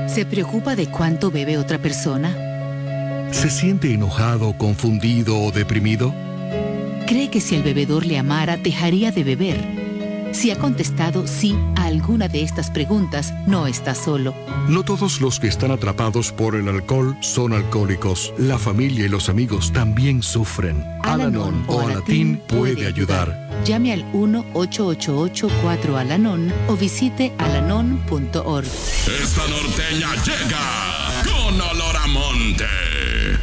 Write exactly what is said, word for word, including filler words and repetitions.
¿Se preocupa de cuánto bebe otra persona? ¿Se siente enojado, confundido o deprimido? ¿Cree que si el bebedor le amara, dejaría de beber? Si ha contestado sí a alguna de estas preguntas, no está solo. No todos los que están atrapados por el alcohol son alcohólicos. La familia y los amigos también sufren. Al-Anon o Alatín puede ayudar. Llame al uno ocho ocho ocho cuatro Al-Anon o visite alanon punto org. Esta norteña llega con olor a monte.